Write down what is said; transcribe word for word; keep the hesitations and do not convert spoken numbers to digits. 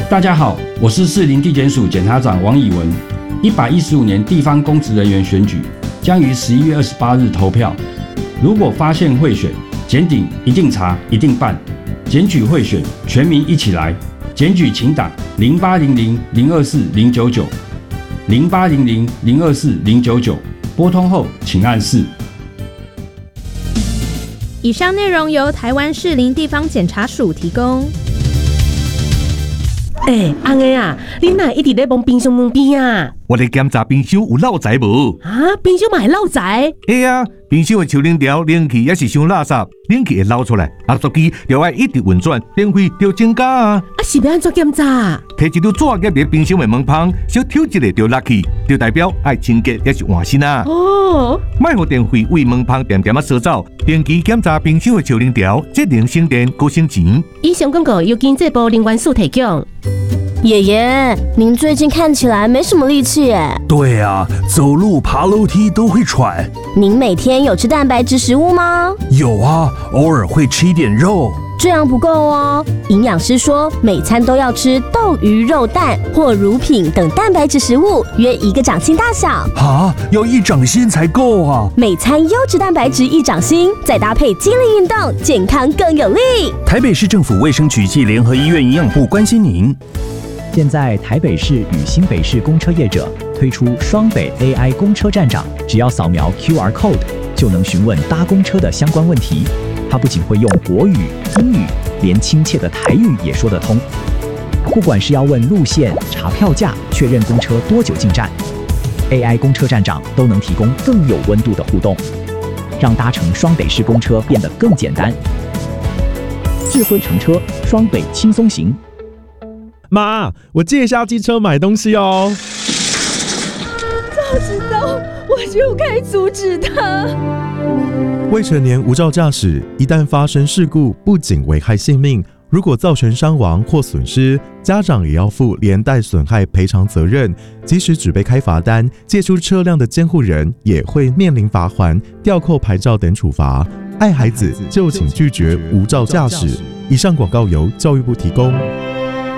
大家好，我是士林地检署检察长王以文。一百一十五年地方公职人员选举将于十一月二十八日投票。如果发现贿选，检警一定查，一定办。检举贿选，全民一起来。检举请打零八零零零二四零九九零八零零零二四零九九，拨通后请按四。 以上内容由台湾士林地方检察署提供。 哎、欸，安个啊，你哪一直在帮冰箱门边啊？ 我咧检查冰箱有漏财无？ 啊，冰箱嘛会漏财？ 嘿啊，冰箱的抽冷条冷气也是伤垃圾，冷气会漏出来，压缩机就要一直运转，电费就增加啊。 啊，是要安怎检查？ 摕一张纸夹伫冰箱的门旁，小挑一个就落去，就代表爱清洁也是换新啊。 哦， 莫互电费为门旁点点啊烧走。定期检查冰箱的抽冷条，节能省电，高省钱。 以上广告由经济部能源署提供。 爷爷，您最近看起来没什么力气耶。 对啊，走路爬楼梯都会喘。 您每天有吃蛋白质食物吗？ 有啊，偶尔会吃一点肉。 这样不够哦，营养师说每餐都要吃豆、鱼、肉、蛋或乳品等蛋白质食物，约一个掌心大小。 啊，要一掌心才够啊！ 每餐优质蛋白质一掌心，再搭配肌力运动，健康更有力。 台北市政府卫生局暨联合医院营养部关心您。 现在台北市与新北市公车业者推出双北 A I 公车站长，只要扫描 Q R code 就能询问搭公车的相关问题。他不仅会用国语、英语，连亲切的台语也说得通。不管是要问路线、查票价、确认公车多久进站 ，A I 公车站长都能提供更有温度的互动，让搭乘双北市公车变得更简单。智慧乘车，双北轻松行。 妈，我借一下机车买东西哦。 早知道我就该阻止他。 未成年无照驾驶，一旦发生事故，不仅危害性命，如果造成伤亡或损失，家长也要负连带损害赔偿责任。即使只被开罚单，借出车辆的监护人也会面临罚锾、吊扣牌照等处罚。爱孩子就请拒绝无照驾驶。以上广告由教育部提供。